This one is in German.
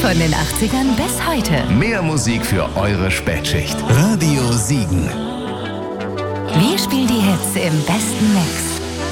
Von den 80ern bis heute. Mehr Musik für eure Spätschicht. Radio Siegen. Wir spielen die Hits im besten Mix.